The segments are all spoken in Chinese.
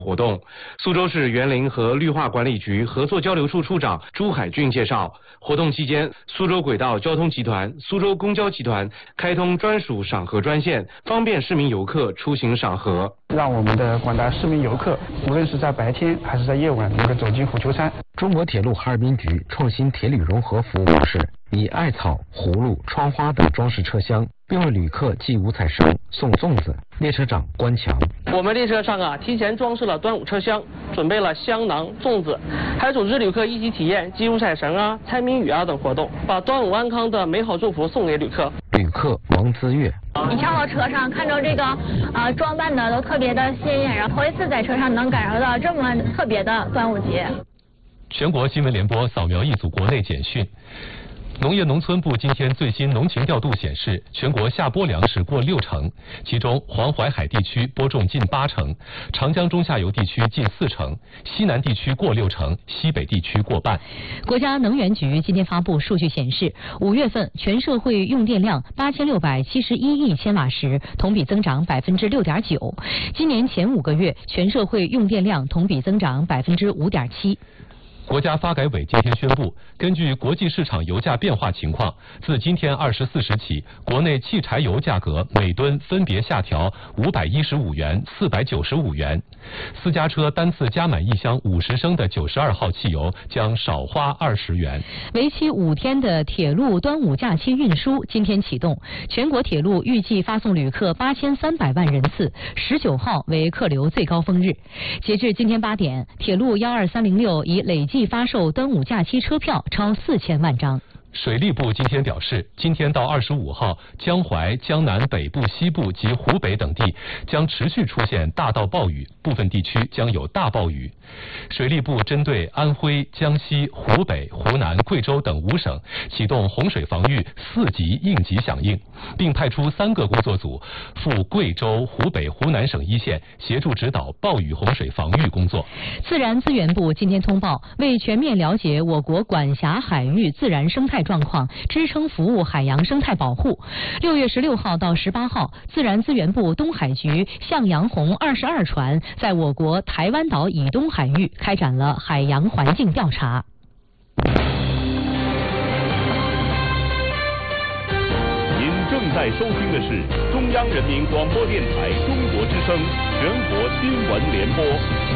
活动。苏州市园林和绿化管理局合作交流处处长朱海俊介绍，活动期间，苏州轨道交通集团、苏州公交集团开通专属赏荷专线，方便市民游客出行赏荷， 让我们的广大市民游客，无论是在白天还是在夜晚，能够走进虎丘山。 中国铁路哈尔滨局创新铁旅融合服务模式，以艾草、葫芦、窗花等装饰车厢，并为旅客系五彩绳、送粽子。列车长关强， 我们列车上提前装饰了端午车厢，准备了香囊、粽子，还组织旅客一起体验系五彩绳猜谜语等活动，把端午安康的美好祝福送给旅客。 旅客王资月， 一上到车上，看着这个装扮的都特别的鲜艳，然后头一次在车上能感受到这么特别的端午节。 全国新闻联播扫描一组国内简讯。农业农村部今天最新农情调度显示，全国夏播粮食过60%，其中黄淮海地区播种近80%，长江中下游地区近40%，西南地区过60%，西北地区过半。 国家能源局今天发布数据显示，5月份全社会用电量8671亿千瓦时，同比增长6.9%。今年前5个月，全社会用电量同比增长5.7%。 国家发改委今天宣布，根据国际市场油价变化情况，自今天24时起，国内汽柴油价格每吨分别下调515元、495元。私家车单次加满1箱50升的92号汽油将少花20元。 为期5天的铁路端午假期运输今天启动，全国铁路预计发送旅客8300万人次，19号为客流最高峰日。截至今天8点，铁路12306已累计发售端午假期车票超4000万张。 水利部今天表示，今天到25号，江淮、江南北部、西部及湖北等地将持续出现大到暴雨，部分地区将有大暴雨。水利部针对安徽、江西、湖北、湖南、贵州等5省启动洪水防御4级应急响应，并派出3个工作组赴贵州、湖北、湖南省一线协助指导暴雨洪水防御工作。 自然资源部今天通报，为全面了解我国管辖海域自然生态状况，支撑服务海洋生态保护。6月16号到18号，自然资源部东海局向阳红22船在我国台湾岛以东海域开展了海洋环境调查。 您正在收听的是中央人民广播电台中国之声全国新闻联播。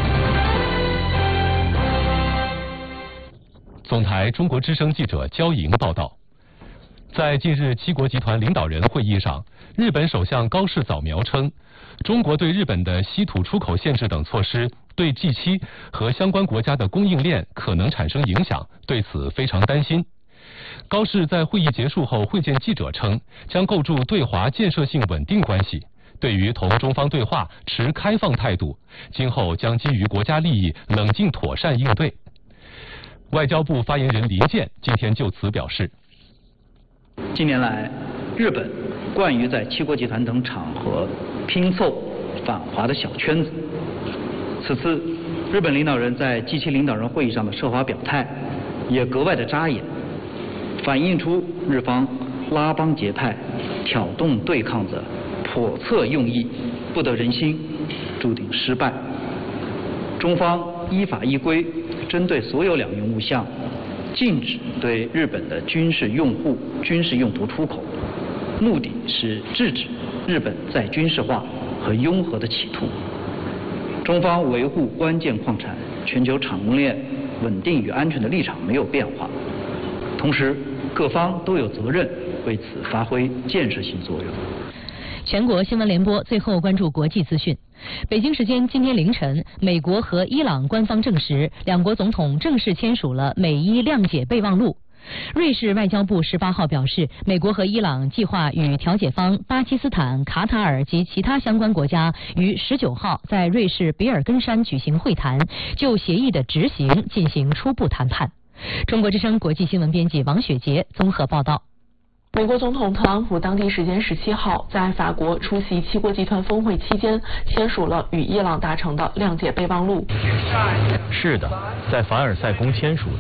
总台中国之声记者焦莹报道，在近日七国集团领导人会议上，日本首相高市早苗称，中国对日本的稀土出口限制等措施对 G7 和相关国家的供应链可能产生影响，对此非常担心。高市在会议结束后会见记者称，将构筑对华建设性稳定关系，对于同中方对话持开放态度，今后将基于国家利益冷静妥善应对。外交部发言人林健今天就此表示， 近年来，日本惯于在七国集团等场合拼凑反华的小圈子。此次日本领导人在 G7 领导人会议上的涉华表态也格外的扎眼，反映出日方拉帮结派、挑动对抗的叵测用意不得人心，注定失败。中方依法依规针对所有两用物项禁止对日本的军事用户、军事用途出口，目的是制止日本再军事化和拥核的企图。中方维护关键矿产全球产供链稳定与安全的立场没有变化，同时各方都有责任为此发挥建设性作用。 全国新闻联播最后关注国际资讯。北京时间今天凌晨，美国和伊朗官方证实，两国总统正式签署了美伊谅解备忘录。瑞士外交部18号表示，美国和伊朗计划与调解方巴基斯坦、卡塔尔及其他相关国家于19号在瑞士比尔根山举行会谈，就协议的执行进行初步谈判。中国之声国际新闻编辑王雪杰综合报道。 美国总统特朗普当地时间17号在法国出席七国集团峰会期间，签署了与伊朗达成的谅解备忘录。 是的，在凡尔赛宫签署的。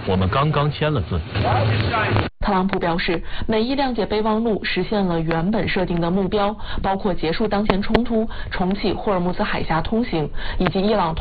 我们刚刚签了字。 特朗普表示，美伊谅解备忘录实现了原本设定的目标，包括结束当前冲突、重启霍尔木兹海峡通行，以及伊朗